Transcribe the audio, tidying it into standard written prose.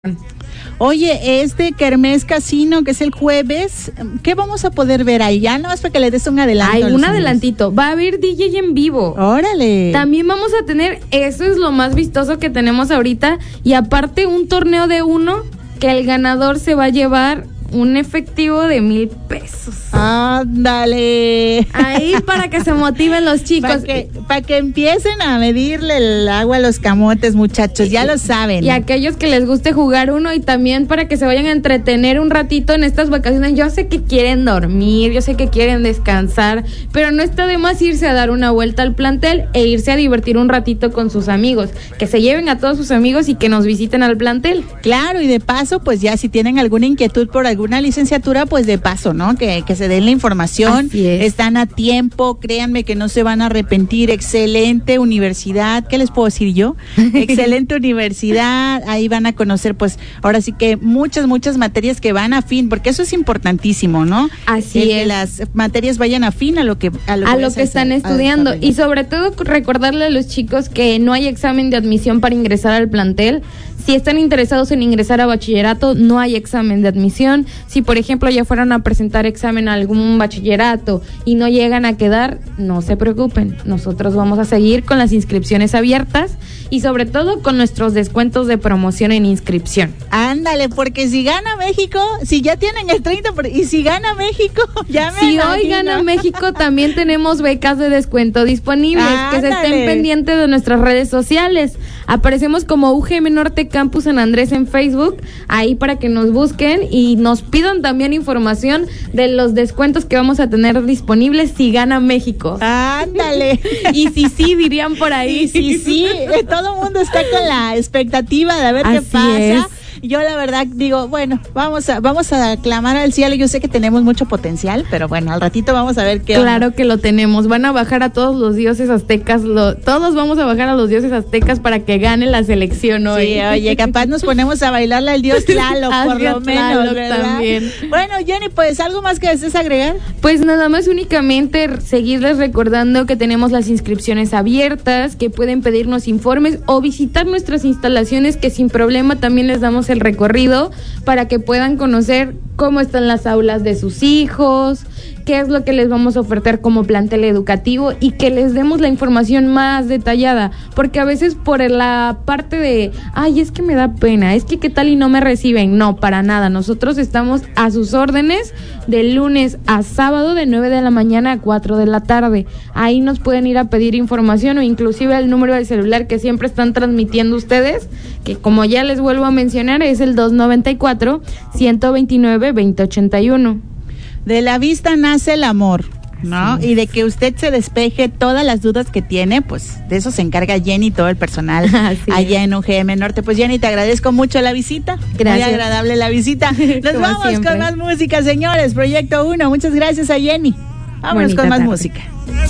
Oye, Kermés Casino, que es el jueves, ¿qué vamos a poder ver ahí? Ya no es para que le des un adelanto. Hay un adelantito. Va a haber DJ en vivo. ¡Órale! También vamos a tener, eso es lo más vistoso que tenemos ahorita, y aparte un torneo de uno que el ganador se va a llevar un efectivo de 1,000 pesos. ¡Ándale! Ahí para que se motiven los chicos. Para que empiecen a medirle el agua a los camotes, muchachos, ya lo saben. Y aquellos que les guste jugar uno, y también para que se vayan a entretener un ratito en estas vacaciones. Yo sé que quieren dormir, yo sé que quieren descansar, pero no está de más irse a dar una vuelta al plantel e irse a divertir un ratito con sus amigos. Que se lleven a todos sus amigos y que nos visiten al plantel. Claro, y de paso, pues ya si tienen alguna inquietud por alguna licenciatura, pues de paso, ¿no? Que se den la información. Están a tiempo, créanme que no se van a arrepentir. Excelente universidad, ¿qué les puedo decir yo? Excelente universidad, ahí van a conocer, pues, ahora sí que muchas materias que van afín, porque eso es importantísimo, ¿no? Así es. Que las materias vayan afín a lo que están estudiando, y sobre todo recordarle a los chicos que no hay examen de admisión para ingresar al plantel. Si están interesados en ingresar a bachillerato, no hay examen de admisión. Si, por ejemplo, ya fueron a presentar examen a algún bachillerato y no llegan a quedar, no se preocupen. Nosotros vamos a seguir con las inscripciones abiertas y sobre todo con nuestros descuentos de promoción en inscripción. Ándale, porque si gana México, si ya tienen el 30%, y si gana México, ya me Si imagino. hoy gana México, también tenemos becas de descuento disponibles. Ándale. Que se estén pendientes de nuestras redes sociales. Aparecemos como UGM Norte Campus San Andrés en Facebook, ahí para que nos busquen y nos pidan también información de los descuentos que vamos a tener disponibles si gana México. Ándale. Y si sí, dirían por ahí. Y sí, todo el mundo está con la expectativa de ver qué pasa. Es. Yo la verdad digo, bueno, vamos a clamar al cielo. Yo sé que tenemos mucho potencial, pero bueno, al ratito vamos a ver qué Claro onda. que lo tenemos. Van a bajar a todos los dioses aztecas. Todos vamos a bajar a los dioses aztecas para que gane la selección hoy. Sí, oye, capaz nos ponemos a bailarle al dios Tlaloc, por lo menos, Tlaloc, ¿verdad? también. Bueno, Jenny, pues, ¿algo más que desees agregar? Pues nada más, únicamente seguirles recordando que tenemos las inscripciones abiertas, que pueden pedirnos informes o visitar nuestras instalaciones, que sin problema también les damos el recorrido para que puedan conocer cómo están las aulas de sus hijos, qué es lo que les vamos a ofertar como plantel educativo y que les demos la información más detallada, porque a veces por la parte de, ay, es que me da pena, es que qué tal y no me reciben. No, para nada, nosotros estamos a sus órdenes de lunes a sábado de 9 de la mañana a 4 de la tarde. Ahí nos pueden ir a pedir información o inclusive el número del celular que siempre están transmitiendo ustedes, que como ya les vuelvo a mencionar es el 294-129-2081. De la vista nace el amor, ¿no? Sí. Y de que usted se despeje todas las dudas que tiene, pues de eso se encarga Jenny y todo el personal allá en UGM Norte. Pues Jenny, te agradezco mucho la visita. Gracias. Muy agradable la visita. Nos vamos siempre con más música, señores. Proyecto 1. Muchas gracias a Jenny. Vámonos con más música.